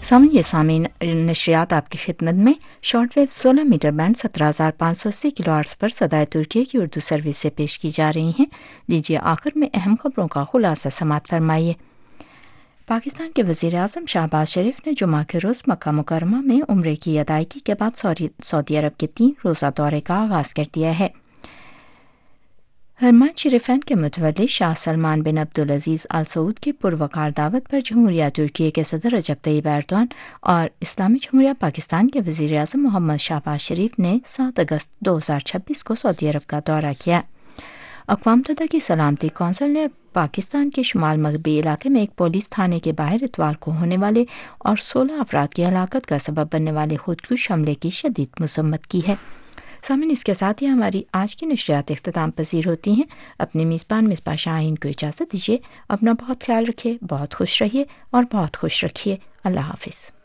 سامعین نشریات آپ کی خدمت میں شارٹ ویو 16 میٹر بینڈ 17,580 کلو ہرٹز پر صدائے ترکیہ کی اردو سروس سے پیش کی جا رہی ہیں۔ لیجیے آخر میں اہم خبروں کا خلاصہ سماعت فرمائیے۔ پاکستان کے وزیر اعظم شہباز شریف نے جمعہ کے روز مکہ مکرمہ میں عمرے کی ادائیگی کے بعد سعودی عرب کے 3 روزہ دورے کا آغاز کر دیا ہے۔ حرمین شریفین کے متولی شاہ سلمان بن عبدالعزیز آل سعود کی پروقار دعوت پر جمہوریہ ترکیہ کے صدر رجب طیب ایردوان اور اسلامی جمہوریہ پاکستان کے وزیر اعظم محمد شہباز شریف نے 7 اگست 2026 کو سعودی عرب کا دورہ کیا۔ اقوام متحدہ کی سلامتی کونسل نے پاکستان کے شمال مغربی علاقے میں ایک پولیس تھانے کے باہر اتوار کو ہونے والے اور 16 افراد کی ہلاکت کا سبب بننے والے خودکش حملے کی شدید مذمت کی ہے۔ سامعین، اس کے ساتھ ہی ہماری آج کی نشریات اختتام پذیر ہوتی ہیں۔ اپنے میزبان مصباح شاہین کو اجازت دیجیے۔ اپنا بہت خیال رکھیے، بہت خوش رہیے اور بہت خوش رکھیے۔ اللہ حافظ۔